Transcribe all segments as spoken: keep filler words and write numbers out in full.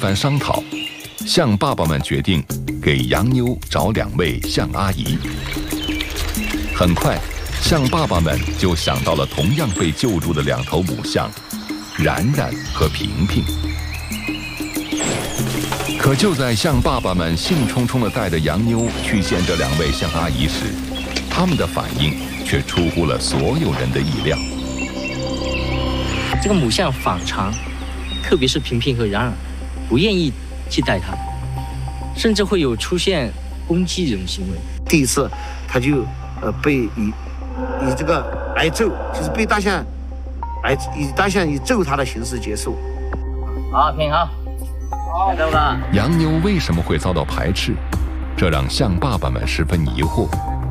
番商讨，象爸爸们决定给洋妞找两位象阿姨。很快，象爸爸们就想到了同样被救助的两头母象，冉冉和平平。可就在象爸爸们兴冲冲地带着洋妞去见这两位象阿姨时，他们的反应却出乎了所有人的意料。 这个母象反常，特别是平平和冉冉，不愿意去带它，甚至会有出现攻击这种行为。 第一次，他就呃被以以这个挨揍，就是被大象挨以大象以揍他的形式结束。 好，平好。来到了。 洋妞为什么会遭到排斥？这让象爸爸们十分疑惑。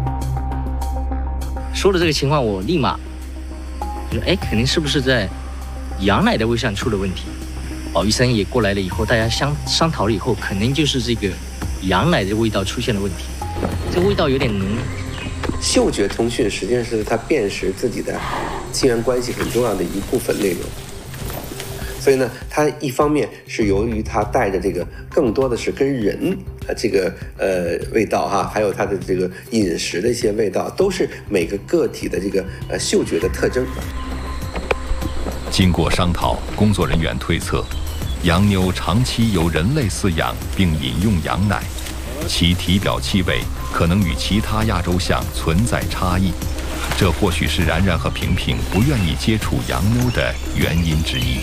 说了这个情况，我立马就说：“哎，肯定是不是在羊奶的味上出了问题？”保医生也过来了以后，大家商商讨了以后，肯定就是这个羊奶的味道出现了问题。这个味道有点浓。 嗅觉通讯实际上是它辨识自己的亲缘关系很重要的一部分内容。所以呢，它一方面是由于它带着这个更多的是跟人啊这个呃味道哈、啊，还有它的这个饮食的一些味道，都是每个个体的这个呃嗅觉的特征。 经过商讨，工作人员推测，洋妞长期由人类饲养并饮用羊奶，其体表气味可能与其他亚洲象存在差异，这或许是冉冉和平平不愿意接触洋妞的原因之一。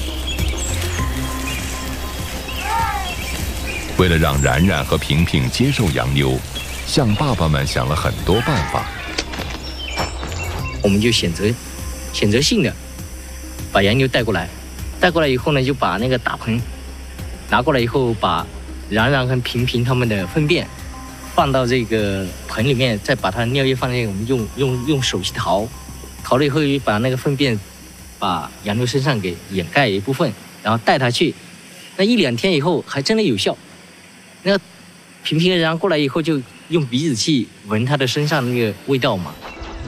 为了让冉冉和平平接受洋妞，象爸爸们想了很多办法。 我们就选择选择性的把洋妞带过来，带过来以后呢，就把那个大盆拿过来以后，把冉冉和平平他们的粪便放到这个盆里面，再把它尿液放进去，我们用用用手去淘，淘了以后把那个粪便把洋妞身上给掩盖一部分，然后带它去。那一两天以后还真的有效。那平平然后过来以后，就用鼻子去闻它的身上那个味道嘛。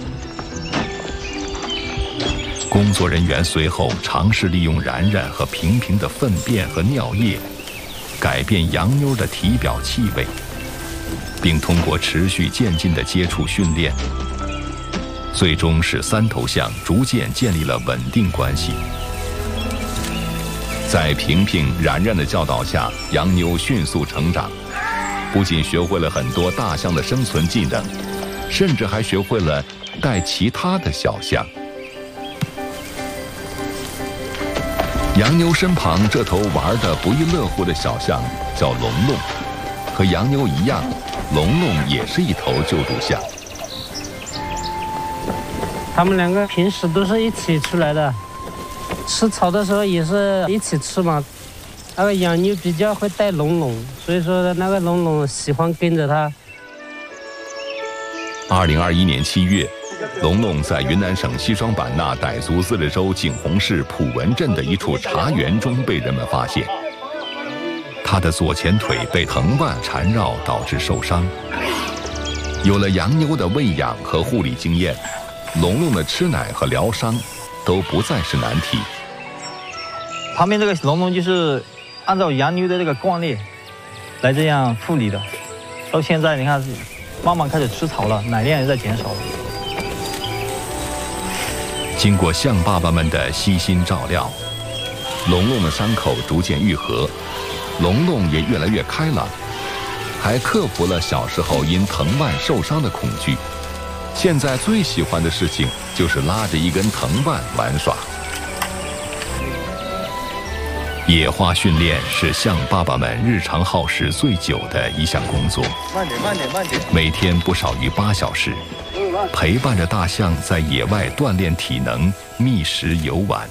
工作人员随后尝试利用冉冉和平平的粪便和尿液，改变洋妞的体表气味，并通过持续渐进的接触训练，最终使三头象逐渐建立了稳定关系。在平平、冉冉的教导下，洋妞迅速成长，不仅学会了很多大象的生存技能，甚至还学会了带其他的小象。洋妞身旁这头玩得不亦乐乎的小象叫龙龙，和洋妞一样，龙龙也是一头救助象。 他们两个平时都是一起出来的。吃草的时候也是一起吃嘛，那个洋妞比较会带龙龙，所以说那个龙龙喜欢跟着它。 二零二一年七月，龙龙在云南省西双版纳傣族自治州景洪市普文镇的一处茶园中被人们发现，它的左前腿被藤蔓缠绕，导致受伤。有了洋妞的喂养和护理经验，龙龙的吃奶和疗伤都不再是难题。 旁边这个龙龙就是按照洋妞的这个惯例来这样护理的，到现在你看慢慢开始吃草了，奶量也在减少了。 经过象爸爸们的悉心照料，龙龙的伤口逐渐愈合，龙龙也越来越开朗，还克服了小时候因藤蔓受伤的恐惧。现在最喜欢的事情就是拉着一根藤蔓玩耍。野化训练是象爸爸们日常耗时最久的一项工作， 慢点，慢点，慢点， 每天不少于八小时，陪伴着大象在野外锻炼体能、觅食游玩。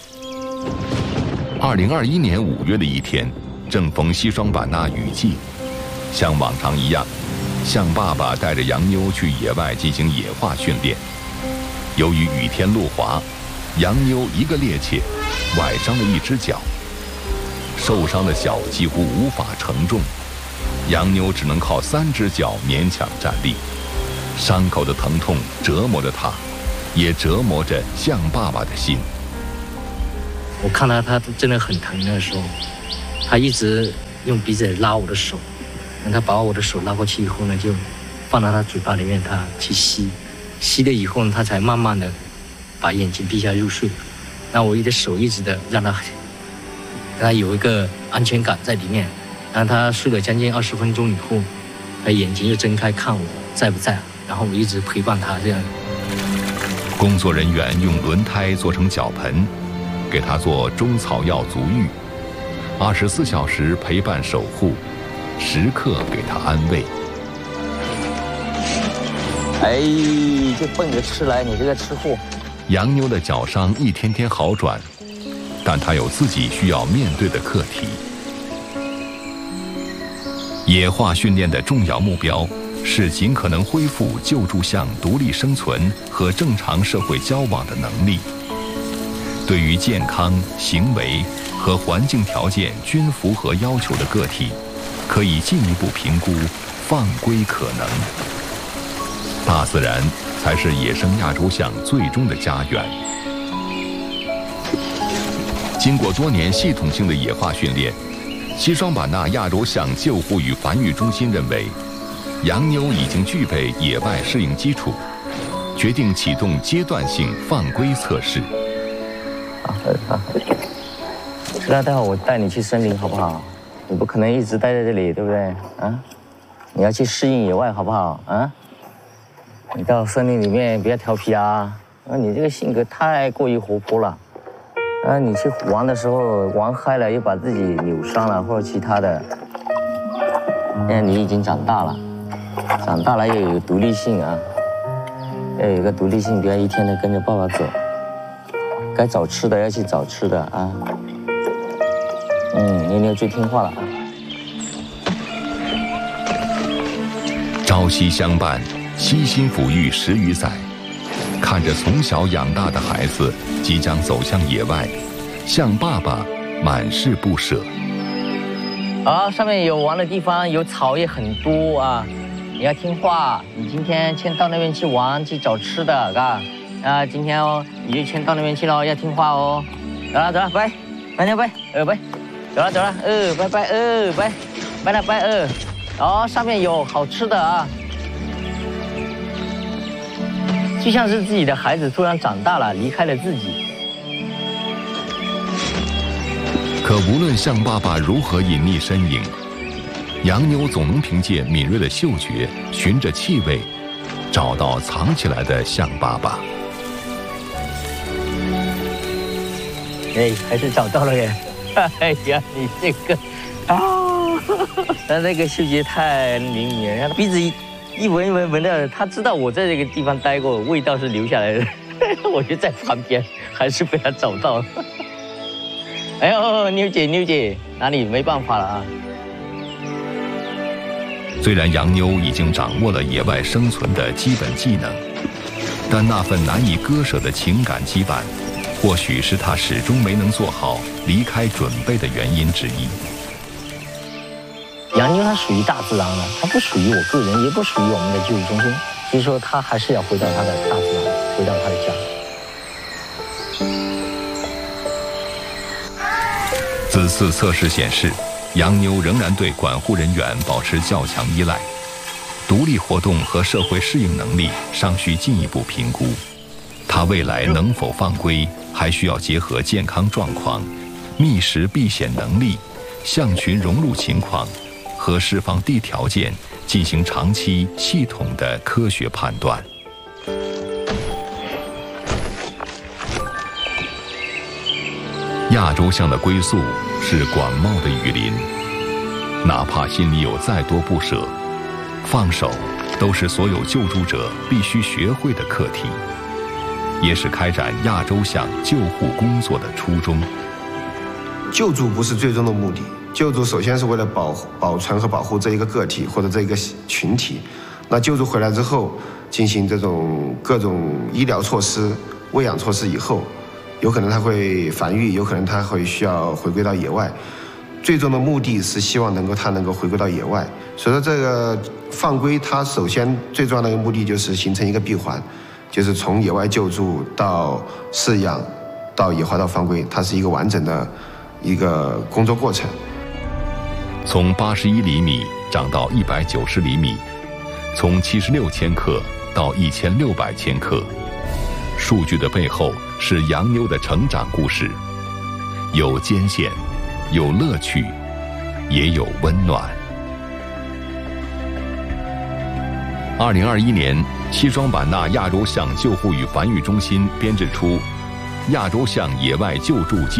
二零二一年五月的一天，正逢西双版纳雨季，像往常一样，象爸爸带着洋妞去野外进行野化训练。由于雨天路滑，洋妞一个趔趄，崴伤了一只脚。受伤的脚几乎无法承重，洋妞只能靠三只脚勉强站立。伤口的疼痛折磨着她，也折磨着象爸爸的心。 我看到他真的很疼的时候， 他一直用鼻子拉我的手，等他把我的手拉过去以后呢，就放到他嘴巴里面，他去吸，吸了以后呢，他才慢慢的把眼睛闭下入睡。那我的手一直的让他，让他有一个安全感在里面。然后他睡了将近二十分钟以后，他眼睛就睁开看我在不在，然后我一直陪伴他这样。 工作人员用轮胎做成脚盆，给他做中草药足浴，二十四小时陪伴守护，时刻给他安慰。 哎，就奔着吃来，你这个吃货！ 洋妞的脚伤一天天好转，但她有自己需要面对的课题。野化训练的重要目标是尽可能恢复救助象独立生存和正常社会交往的能力。对于健康、行为和环境条件均符合要求的个体，可以进一步评估放归可能。大自然才是野生亚洲象最终的家园。经过多年系统性的野化训练，西双版纳亚洲象救护与繁育中心认为，洋妞已经具备野外适应基础，决定启动阶段性放归测试。 好，好，是啊，待会我带你去森林好不好？你不可能一直待在这里，对不对？啊，你要去适应野外好不好？啊，你到森林里面不要调皮啊！啊，你这个性格太过于活泼了。啊，你去玩的时候玩嗨了，又把自己扭伤了或者其他的。现在你已经长大了，长大了要有独立性啊，要有一个独立性，不要一天都跟着爸爸走。该找吃的要去找吃的啊。嗯，妞妞最听话了啊。 朝夕相伴，悉心抚育十余载，看着从小养大的孩子即将走向野外，象爸爸满是不舍。 好，上面有玩的地方，有草也很多啊。你要听话，你今天先到那边去玩，去找吃的，嘎。啊，今天哦，你就先到那边去了，要听话哦。走了走了，拜，拜拜拜，呃拜，走了走了，呃拜拜呃拜，拜了拜呃。哦，上面有好吃的啊。就像是自己的孩子突然长大了，离开了自己。 可无论象爸爸如何隐匿身影，洋妞总能凭借敏锐的嗅觉，循着气味，找到藏起来的象爸爸。 哎，还是找到了耶！哎呀，你这个啊，他那个嗅觉太灵敏了，鼻子一一闻一闻闻到，他知道我在这个地方待过，味道是留下来的。我就在旁边，还是被他找到了。哎呦，妞姐妞姐，哪里没办法了啊？ 虽然洋妞已经掌握了野外生存的基本技能，但那份难以割舍的情感羁绊，或许是他始终没能做好离开准备的原因之一。 洋妞它属于大自然的，它不属于我个人，也不属于我们的救助中心，所以说它还是要回到它的大自然，回到它的家。 此次测试显示，洋妞仍然对管护人员保持较强依赖，独立活动和社会适应能力尚需进一步评估。它未来能否放归，还需要结合健康状况、觅食避险能力、象群融入情况和释放地条件进行长期系统的科学判断。亚洲象的归宿是广袤的雨林，哪怕心里有再多不舍，放手都是所有救助者必须学会的课题，也是开展亚洲象救护工作的初衷。 救助不是最终的目的，救助首先是为了保保存和保护这一个个体或者这一个群体。那救助回来之后，进行这种各种医疗措施、喂养措施以后，有可能它会繁育，有可能它会需要回归到野外。最终的目的是希望能够它能够回归到野外。所以说这个放归，它首先最重要的一个目的就是形成一个闭环，就是从野外救助到饲养到野化到放归，它是一个完整的一个工作过程。 从八十一厘米长到一百九十厘米，从七十六千克到一千六百千克。数据的背后是洋妞的成长故事，有艰险，有乐趣，也有温暖。二零二一年，西双版纳亚洲象救护与繁育中心编制出亚洲象野外救助计